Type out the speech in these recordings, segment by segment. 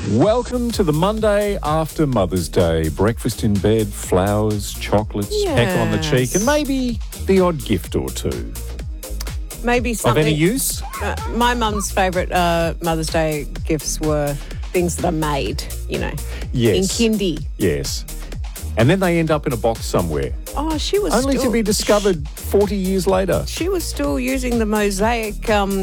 Welcome to the Monday after Mother's Day. Breakfast in bed, flowers, chocolates, peck on the cheek, and maybe the odd gift or two. Maybe something. Of any use? My mum's favourite Mother's Day gifts were things that are made, Yes. in kindy. Yes. And then they end up in a box somewhere, Oh, she was only still, to be discovered 40 years later. She was still using the mosaic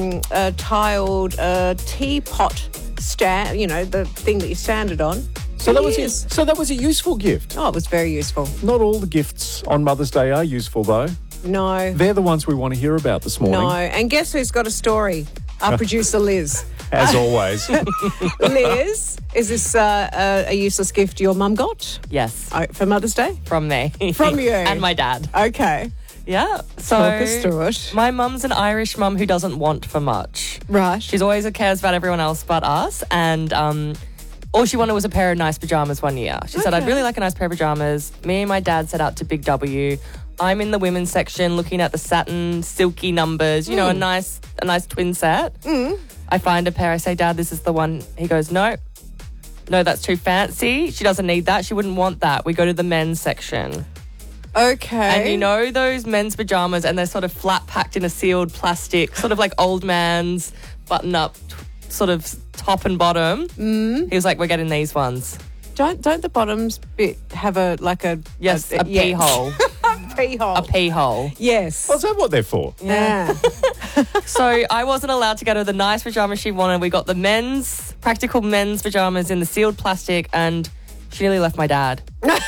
tiled teapot stand, the thing that you stand it on. So that was Years. So that was a useful gift. Oh, it was very useful. Not all the gifts on Mother's Day are useful, though. No. They're the ones we want to hear about this morning. No. And guess who's got a story? Our producer, Liz. As always. Liz, is this a useless gift your mum got Yes, for Mother's Day? from me. From you? And my dad. Okay. Yeah. So Talk us through it. my mum's an Irish mum who doesn't want for much. Right. She's always cares about everyone else but us. And all she wanted was a pair of nice pajamas one year. She said, I'd really like a nice pair of pajamas. Me and my dad set out to Big W. I'm in the women's section looking at the satin, silky numbers, a nice twin set. I find a pair. I say, Dad, this is the one. He goes, no, that's too fancy. She doesn't need that. She wouldn't want that. We go to the men's section. Okay. And those men's pajamas, and they're sort of flat packed in a sealed plastic, sort of like old man's button up sort of top and bottom. He was like, we're getting these ones. Don't the bottoms bit have a Pee hole. pee hole? A pee hole. Yes. Well, is that what they're for? Yeah. So I wasn't allowed to go to the nice pajamas she wanted. We got the practical men's pajamas in the sealed plastic, and she nearly left my dad.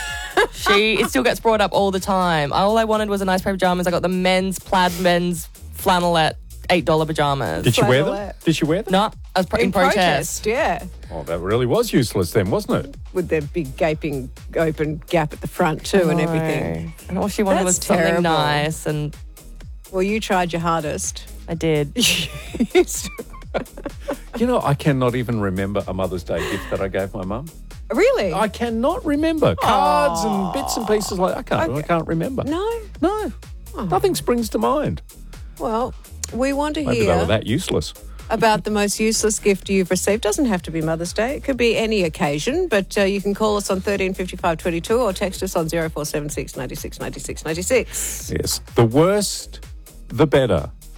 It still gets brought up all the time. All I wanted was a nice pair of pajamas. I got the plaid men's flannelette $8 pajamas. Did she wear them? Flannelette. Did she wear them? No, I was in protest. Yeah. Oh, that really was useless then, wasn't it? With their big gaping open gap at the front too and everything. And all she wanted That's was something terrible. nice, and Well, you tried your hardest. I did. I cannot even remember a Mother's Day gift that I gave my mum. Really? I cannot remember. Cards and bits and pieces like I can't remember. No? No. Nothing springs to mind. Well, we want to Maybe they were hear that useless. about the most useless gift you've received. Doesn't have to be Mother's Day. It could be any occasion, but you can call us on 13 55 22 or text us on 0476 96 96 96. Yes. The worst, the better.